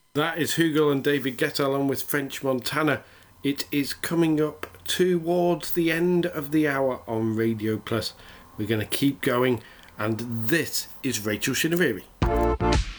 That is Hugel and David Guetta along with French Montana. It is coming up towards the end of the hour on Radio Plus. We're going to keep going, and this is Rachel Shinariri.